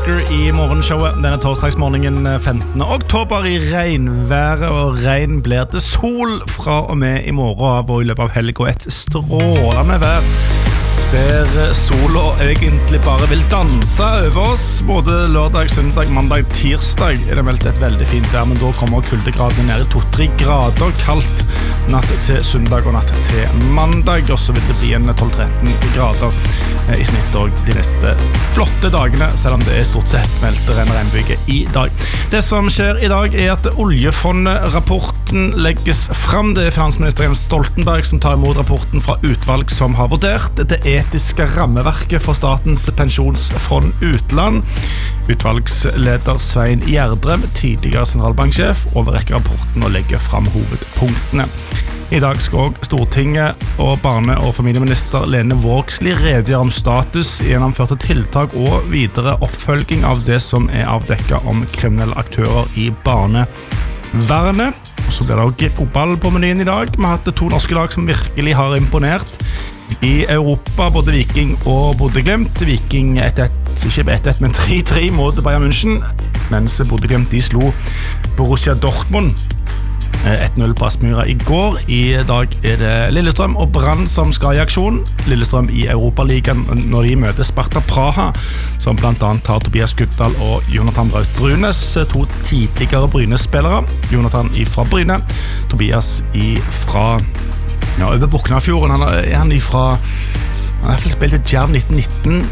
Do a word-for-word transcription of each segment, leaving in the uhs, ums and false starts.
Walker i morgenshowet denne torsdagsmorgenen femtende oktober i regnværet, og regn blir til sol fra og med i morgen av og i løpet av helg, og et strålende vær der sola egentlig bare vil danse over oss. Både lørdag, søndag, mandag, tirsdag er det meldt et veldig fint vær, men da kommer kuldegradene ned i to-tre grader, kaldt natt til søndag og natt til mandag, og så vil det bli en tolv-tretten grader i snitt og de neste flotte dagene, selv om det er stort sett meldt ren regnbyge i dag. Det som skjer i dag er at oljefondrapporten legges frem. Det er finansminister Jens Stoltenberg som tar imot rapporten fra utvalg som har vurdert det etiske rammeverket for Statens pensjonsfond utland. Utvalgsleder Svein Gjerdrem, tidligere sentralbanksjef, overrekker rapporten og legger frem hovedpunktene. I dag skal Stortinget og barne- og familieminister Lene Vågslid redegjøre om status, gjennomførte tiltak og videre oppfølging av det som er avdekket om kriminelle aktører i barnevernet. Og så blir det også fotball på menyen i dag. Vi har hatt to norske lag som virkelig har imponert i Europa, både Viking og Bodø/Glimt. Viking ett ett, ikke ett ett, men tre tre mot Bayern München, mens Bodø/Glimt de slo Borussia Dortmund ett null på Aspmyra i går. I dag er det Lillestrøm og Brann som skal i aksjon. Lillestrøm i Europaligaen når de møter Sparta Praha, som blant annet har Tobias Guttdal og Jonathan Braut Brunes, to tidligere Bryne-spillere. Jonathan fra Bryne, Tobias fra ja, over Boknafjorden. Han er han ifra han har i hvert fall spilt i Djerv nitten nitten.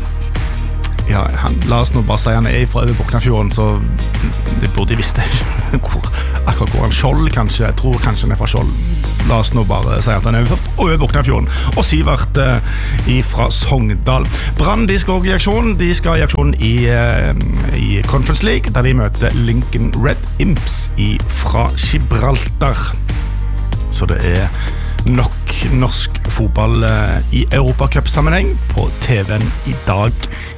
Ja, han, la oss nå bare si han er fra over Boknafjorden, så det burde jeg visste hvor, akkurat hvor han Skjold kanskje, jeg tror kanskje han er fra Skjold. La oss nå bare si at han er over Boknafjorden. Og Sivert eh, fra Sogndal. Brann, de skal også i aksjon. De skal i aksjon i, eh, i Conference League, der de møter Lincoln Red Imps fra Gibraltar. Så det er nok norsk fotball eh, i Europacup-sammenheng på T V-en i dag.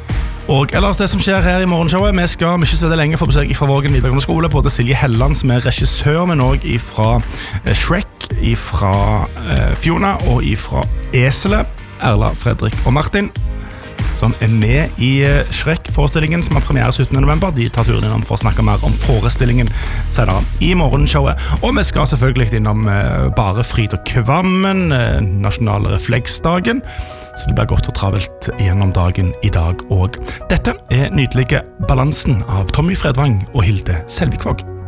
Og ellers det som skjer her i morgenshowet, vi skal mye så veldig lenge få besøk fra Vågen videregående skole, både Silje Helland som er regissør, men også fra Shrek, fra Fiona og fra Eselet, Erla, Fredrik og Martin, som er med i Shrek-forestillingen som har premiere syttende november. De tar turen innom for å snakke mer om forestillingen senere i morgenshowet. Og vi skal selvfølgelig innom Bare Fryd og Kvammen, nasjonale refleksdagen, så det blir godt og travelt gjennom dagen i dag. Og dette er nydelige Balansen av Tommy Fredvang og Hilde Selvikvåg.